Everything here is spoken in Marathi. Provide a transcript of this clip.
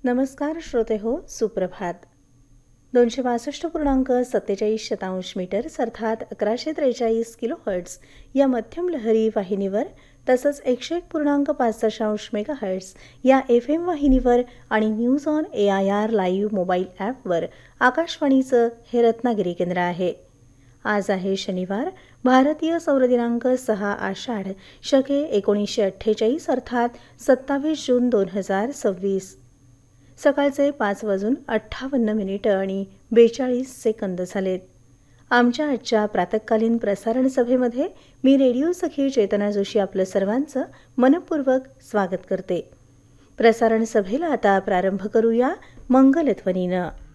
नमस्कार श्रोते हो, सुप्रभात. 262.47 मीटर्स अर्थात 1143 किलोहर्ट्ज या मध्यम लहरी वाहिनीवर तसंच 101.5 मेगाहर्ट्ज या FM वाहिनीवर आणि news on AIR live mobile ॲपवर आकाशवाणीचं हे रत्नागिरी केंद्र आहे. आज आहे शनिवार, भारतीय सौर दिनांक 6 आषाढ शके 1948 अर्थात 27 जून 2026. सकाळचे 5:58 आणि 42 झालेत. आमच्या आजच्या प्रातःकालीन प्रसारण सभेमध्ये मी रेडिओ सखी चेतना जोशी आपलं सर्वांचं मनपूर्वक स्वागत करते. प्रसारण सभेला आता प्रारंभ करूया मंगलध्वनीनं.